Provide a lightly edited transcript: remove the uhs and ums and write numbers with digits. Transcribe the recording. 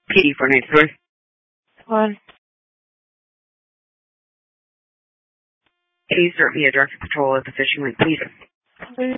PD 493. One. Please start via Director Patrol at the Fishing Lake, please.